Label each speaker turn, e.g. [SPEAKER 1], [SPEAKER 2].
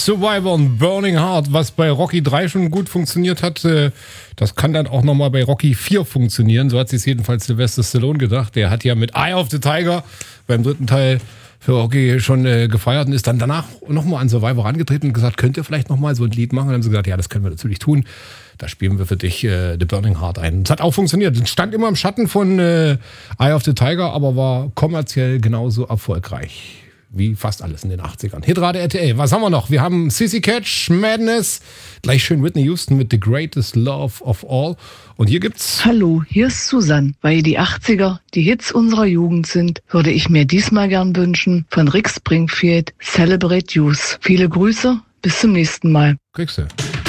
[SPEAKER 1] Survivor und Burning Heart, was bei Rocky 3 schon gut funktioniert hat, das kann dann auch nochmal bei Rocky 4 funktionieren. So hat sich jedenfalls Sylvester Stallone gedacht. Der hat ja mit Eye of the Tiger beim dritten Teil für Rocky schon gefeiert und ist dann danach nochmal an Survivor angetreten und gesagt, könnt ihr vielleicht nochmal so ein Lied machen? Und dann haben sie gesagt, ja, das können wir natürlich tun. Da spielen wir für dich The Burning Heart ein. Das hat auch funktioniert. Es stand immer im Schatten von Eye of the Tiger, aber war kommerziell genauso erfolgreich wie fast alles in den 80ern. Hitrate RTL, was haben wir noch? Wir haben Sissy Catch, Madness, gleich schön Whitney Houston mit The Greatest Love of All. Und hier gibt's...
[SPEAKER 2] Hallo, hier ist Susanne. Weil die 80er die Hits unserer Jugend sind, würde ich mir diesmal gern wünschen von Rick Springfield, Celebrate Youth. Viele Grüße, bis zum nächsten Mal.
[SPEAKER 1] Kriegst du.